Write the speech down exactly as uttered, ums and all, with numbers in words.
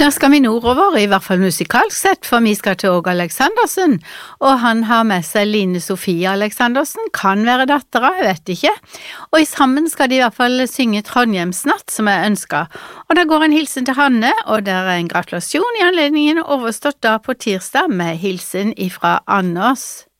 Da skal vi nordover, i hvert fall musikalsk sett, for vi skal til Åge Aleksandersen, og han har med seg Line Sofie Aleksandersen, kan være dattera, jeg vet ikke, og i sammen skal de i hvert fall synge Trondheimsnatt, som jeg ønsker. Og da går en hilsen til Hanne, og der er en gratulasjon i anledningen overstått da på tirsdag med hilsen ifra Anders.